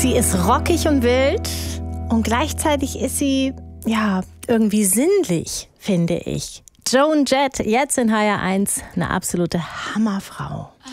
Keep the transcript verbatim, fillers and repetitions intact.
Sie ist rockig und wild und gleichzeitig ist sie, ja, irgendwie sinnlich, finde ich. Joan Jett, jetzt in H R eins, eine absolute Hammerfrau.